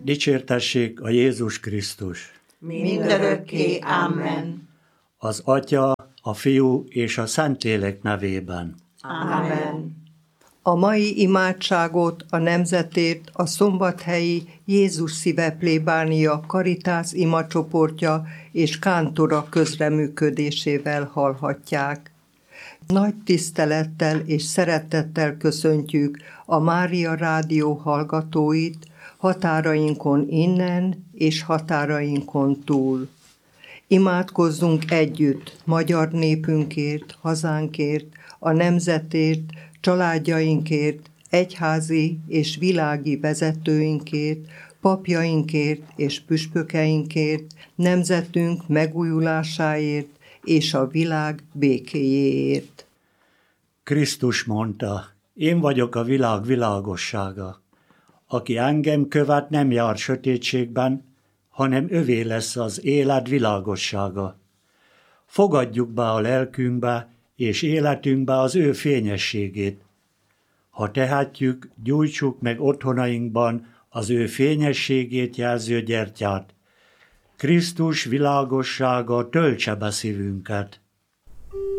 Dicsértessék a Jézus Krisztus! Mindörökké. Amen. Az Atya, a Fiú és a Szentlélek nevében. Amen. A mai imádságot a nemzetért a Szombathelyi Jézus Szíve plébánia Caritas imacsoportja és kántora közreműködésével hallhatják. Nagy tisztelettel és szeretettel köszöntjük a Mária Rádió hallgatóit határainkon innen és határainkon túl. Imádkozzunk együtt magyar népünkért, hazánkért, a nemzetért, családjainkért, egyházi és világi vezetőinkért, papjainkért és püspökeinkért, nemzetünk megújulásáért és a világ békéjéért. Krisztus mondta, én vagyok a világ világossága. Aki engem követ, nem jár sötétségben, hanem övé lesz az élet világossága. Fogadjuk be a lelkünkbe és életünkbe az ő fényességét. Ha tehetjük, gyújtsuk meg otthonainkban az ő fényességét jelző gyertyát. Krisztus világossága töltse be szívünket.